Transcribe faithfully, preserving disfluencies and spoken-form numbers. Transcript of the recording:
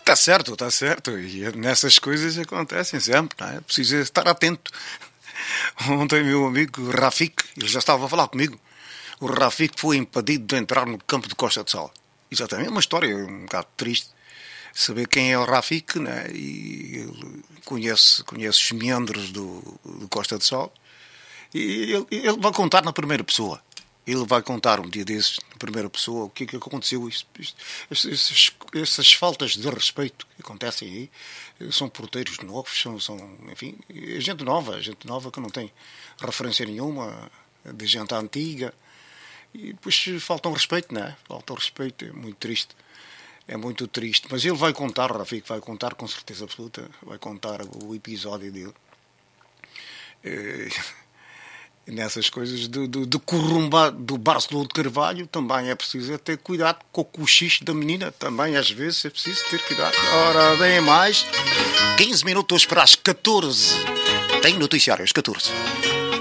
Está certo, está certo. E nessas coisas acontecem sempre, não é? Precisa estar atento. Ontem, meu amigo Rafik, ele já estava a falar comigo. O Rafik foi impedido de entrar no campo de Costa do Sol. Exatamente, é uma história um bocado triste. Saber quem é o Rafik, né? E ele conhece, conhece os meandros do, do Costa do Sol. E ele, ele vai contar na primeira pessoa. Ele vai contar um dia desses, na primeira pessoa, o que é que aconteceu. Isto, isto, essas, essas faltas de respeito que acontecem aí são porteiros novos, são, são, enfim, gente nova, gente nova que não tem referência nenhuma, de gente antiga. E depois falta um respeito, não é? Falta um respeito, é muito triste. É muito triste. Mas ele vai contar, Rafik, vai contar com certeza absoluta, vai contar o episódio dele. É... Nessas coisas de, de, de corrumbar do Barcelona de Carvalho também é preciso ter cuidado com o cochicho da menina, também às vezes é preciso ter cuidado. Ora bem, mais quinze minutos para as catorze. Tem noticiário às catorze.